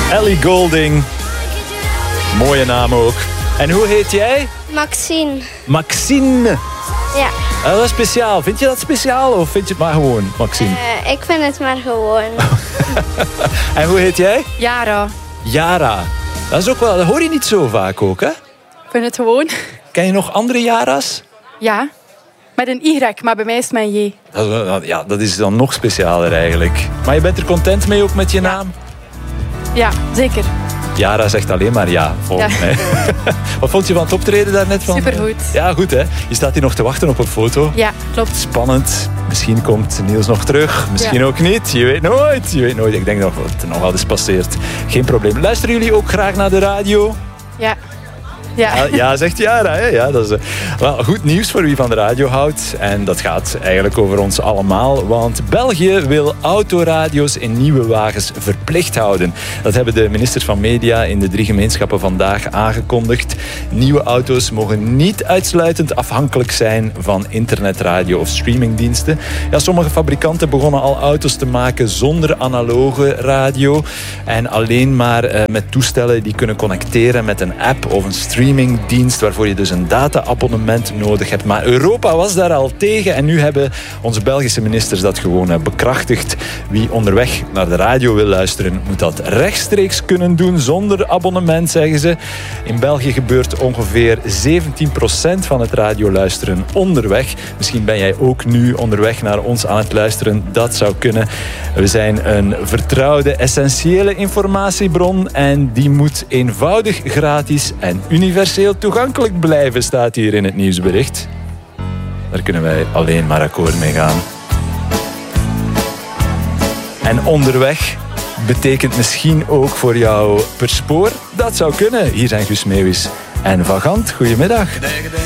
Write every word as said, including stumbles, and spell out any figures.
Ellie Goulding. Mooie naam ook. En hoe heet jij? Maxine. Maxine. Ja. Uh, dat is speciaal. Vind je dat speciaal of vind je het maar gewoon, Maxine? Uh, ik vind het maar gewoon. En hoe heet jij? Yara. Yara. Dat is ook wel, dat hoor je niet zo vaak ook, hè? Ik vind het gewoon. Ken je nog andere Yara's? Ja. Met een Y, maar bij mij is het mijn J. Dat, ja, dat is dan nog specialer eigenlijk. Maar je bent er content mee ook met je naam? Ja, zeker. Yara zegt alleen maar ja, volgens ja. mij. Wat vond je van het optreden daarnet? Van? Supergoed. Ja, goed hè. Je staat hier nog te wachten op een foto. Ja, klopt. Spannend. Misschien komt Niels nog terug. Misschien ja. ook niet. Je weet nooit. Je weet nooit. Ik denk nog dat het nog wel eens passeert. Geen probleem. Luisteren jullie ook graag naar de radio? Ja. Ja. Ja, ja, zegt Yara. Hè? Ja, dat is uh, wel goed nieuws voor wie van de radio houdt. En dat gaat eigenlijk over ons allemaal. Want België wil autoradio's in nieuwe wagens verplicht houden. Dat hebben de ministers van Media in de drie gemeenschappen vandaag aangekondigd. Nieuwe auto's mogen niet uitsluitend afhankelijk zijn van internetradio of streamingdiensten. Ja, sommige fabrikanten begonnen al auto's te maken zonder analoge radio. En alleen maar uh, met toestellen die kunnen connecteren met een app of een stream. streamingdienst waarvoor je dus een data-abonnement nodig hebt. Maar Europa was daar al tegen en nu hebben onze Belgische ministers dat gewoon bekrachtigd. Wie onderweg naar de radio wil luisteren, moet dat rechtstreeks kunnen doen zonder abonnement, zeggen ze. In België gebeurt ongeveer zeventien procent van het radioluisteren onderweg. Misschien ben jij ook nu onderweg naar ons aan het luisteren. Dat zou kunnen. We zijn een vertrouwde, essentiële informatiebron en die moet eenvoudig, gratis en universeel toegankelijk blijven, staat hier in het nieuwsbericht. Daar kunnen wij alleen maar akkoord mee gaan. En onderweg betekent misschien ook voor jou per spoor. Dat zou kunnen. Hier zijn Guus Meeuwis en Van Gant. Goedemiddag.